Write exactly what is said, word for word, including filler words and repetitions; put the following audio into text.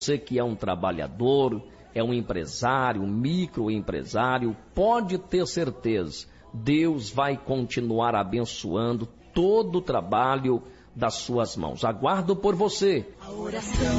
Você que é um trabalhador, é um empresário, um microempresário, pode ter certeza, Deus vai continuar abençoando todo o trabalho das suas mãos. Aguardo por você. A oração